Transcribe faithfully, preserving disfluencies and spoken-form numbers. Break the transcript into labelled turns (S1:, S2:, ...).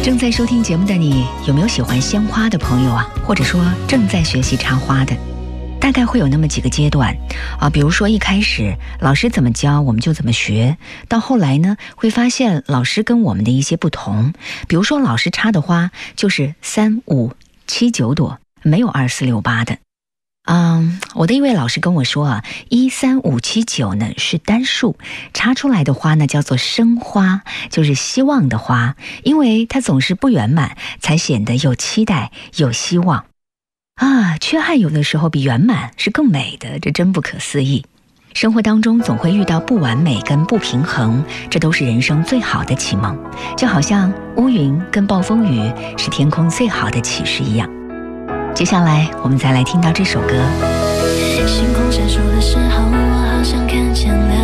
S1: 正在收听节目的你，有没有喜欢鲜花的朋友啊？或者说正在学习插花的？大概会有那么几个阶段啊，比如说一开始老师怎么教我们就怎么学，到后来呢会发现老师跟我们的一些不同，比如说老师插的花就是三五七九朵，没有二四六八的。嗯，我的一位老师跟我说啊，一三五七九呢是单数，插出来的花呢叫做生花，就是希望的花，因为它总是不圆满，才显得有期待有希望啊。缺憾有的时候比圆满是更美的，这真不可思议。生活当中总会遇到不完美跟不平衡，这都是人生最好的启蒙，就好像乌云跟暴风雨是天空最好的启示一样。接下来我们再来听到这首歌。
S2: 星空闪烁的时候，我好像看见了